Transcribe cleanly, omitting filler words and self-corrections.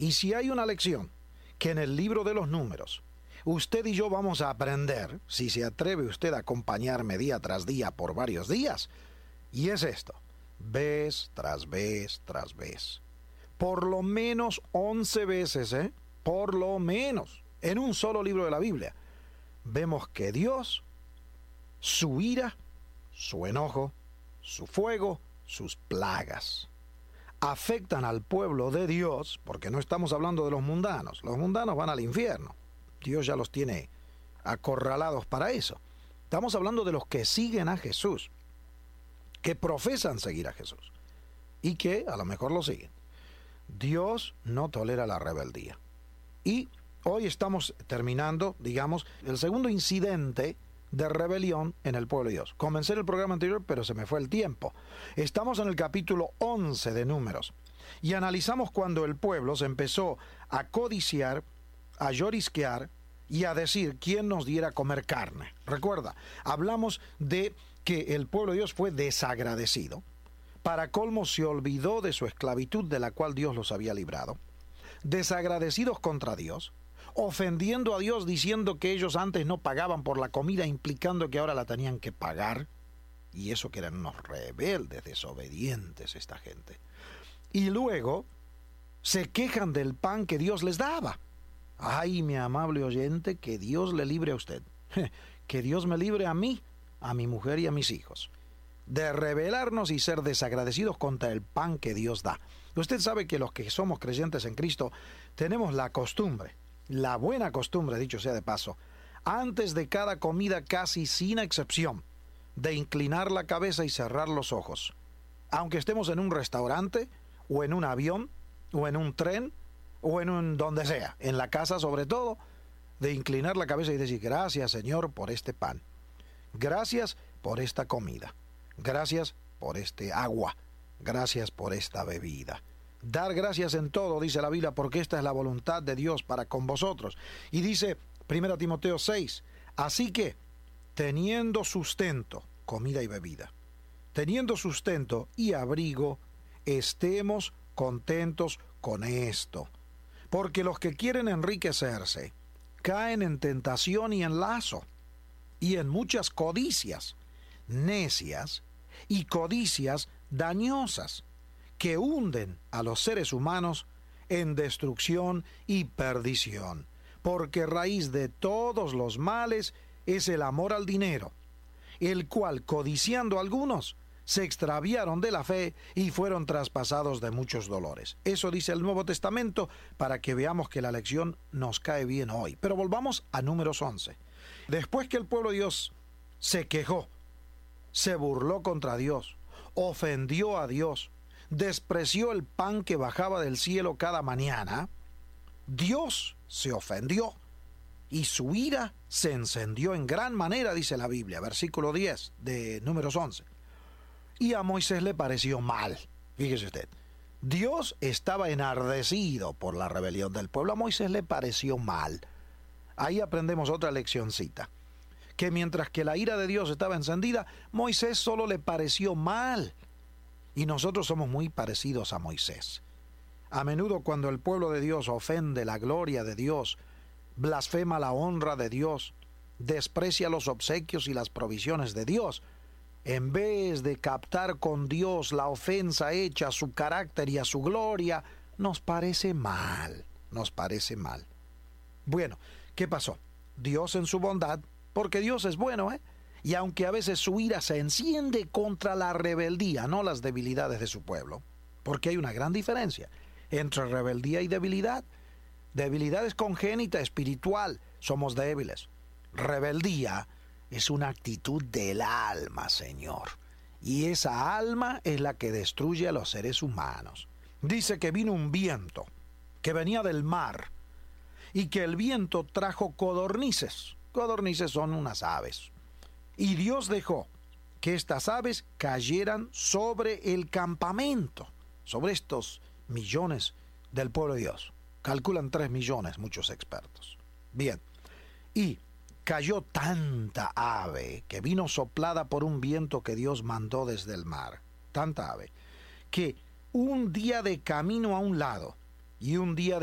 Y si hay una lección que en el libro de los Números usted y yo vamos a aprender, si se atreve usted a acompañarme día tras día por varios días, y es esto: vez tras vez tras vez, por lo menos 11 veces, por lo menos, en un solo libro de la Biblia, vemos que Dios, su ira, su enojo, su fuego, sus plagas, afectan al pueblo de Dios, porque no estamos hablando de los mundanos van al infierno, Dios ya los tiene acorralados para eso. Estamos hablando de los que siguen a Jesús, que profesan seguir a Jesús, y que a lo mejor lo siguen. Dios no tolera la rebeldía. Y hoy estamos terminando, digamos, el segundo incidente de rebelión en el pueblo de Dios. Comencé el programa anterior, pero se me fue el tiempo. Estamos en el capítulo 11 de Números, y analizamos cuando el pueblo se empezó a codiciar, a llorisquear y a decir quién nos diera comer carne. Recuerda, hablamos de que el pueblo de Dios fue desagradecido. Para colmo, se olvidó de su esclavitud de la cual Dios los había librado. Desagradecidos contra Dios, ofendiendo a Dios diciendo que ellos antes no pagaban por la comida, implicando que ahora la tenían que pagar. Y eso que eran unos rebeldes, desobedientes esta gente. Y luego se quejan del pan que Dios les daba. Ay, mi amable oyente, que Dios le libre a usted. Que Dios me libre a mí, a mi mujer y a mis hijos, de rebelarnos y ser desagradecidos contra el pan que Dios da. Usted sabe que los que somos creyentes en Cristo tenemos la costumbre, la buena costumbre, dicho sea de paso, antes de cada comida, casi sin excepción, de inclinar la cabeza y cerrar los ojos. Aunque estemos en un restaurante, o en un avión, o en un tren, o en un donde sea, en la casa sobre todo, de inclinar la cabeza y decir: gracias, Señor, por este pan. Gracias por esta comida. Gracias por este agua. Gracias por esta bebida. Dar gracias en todo, dice la Biblia, porque esta es la voluntad de Dios para con vosotros. Y dice 1 Timoteo 6, así que, teniendo sustento, comida y bebida, teniendo sustento y abrigo, estemos contentos con esto. Porque los que quieren enriquecerse caen en tentación y en lazo, y en muchas codicias necias y codicias dañosas, que hunden a los seres humanos en destrucción y perdición. Porque raíz de todos los males es el amor al dinero, el cual, codiciando algunos, se extraviaron de la fe y fueron traspasados de muchos dolores. Eso dice el Nuevo Testamento, para que veamos que la lección nos cae bien hoy. Pero volvamos a Números 11. Después que el pueblo de Dios se quejó, se burló contra Dios, ofendió a Dios, despreció el pan que bajaba del cielo cada mañana, Dios se ofendió y su ira se encendió en gran manera, dice la Biblia, versículo 10 de Números 11. Y a Moisés le pareció mal. Fíjese usted, Dios estaba enardecido por la rebelión del pueblo. A Moisés le pareció mal. Ahí aprendemos otra leccioncita, que mientras que la ira de Dios estaba encendida, Moisés solo le pareció mal. Y nosotros somos muy parecidos a Moisés. A menudo, cuando el pueblo de Dios ofende la gloria de Dios, blasfema la honra de Dios, desprecia los obsequios y las provisiones de Dios, en vez de captar con Dios la ofensa hecha a su carácter y a su gloria, nos parece mal, nos parece mal. Bueno, ¿qué pasó? Dios, en su bondad, porque Dios es bueno, y aunque a veces su ira se enciende contra la rebeldía, no las debilidades de su pueblo, porque hay una gran diferencia entre rebeldía y debilidad. Debilidad es congénita, espiritual, somos débiles. Rebeldía es una actitud del alma, Señor. Y esa alma es la que destruye a los seres humanos. Dice que vino un viento que venía del mar y que el viento trajo codornices. Codornices son unas aves. Y Dios dejó que estas aves cayeran sobre el campamento, sobre estos millones del pueblo de Dios. Calculan 3 millones muchos expertos. Bien, y cayó tanta ave que vino soplada por un viento que Dios mandó desde el mar, tanta ave, que un día de camino a un lado y un día